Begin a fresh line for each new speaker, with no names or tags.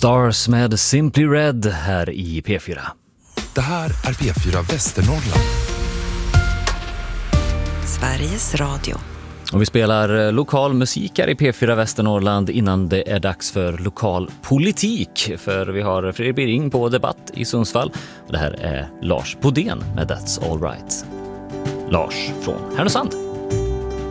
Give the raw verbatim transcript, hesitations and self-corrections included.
Stars med Simply Red här i P fyra.
Det här är P fyra Västernorrland.
Sveriges Radio.
Och vi spelar lokal musik här i P fyra Västernorrland innan det är dags för lokal politik. För vi har Fredrik Biring på Debatt i Sundsvall. Och det här är Lars Bodén med That's All Right. Lars från Härnösand.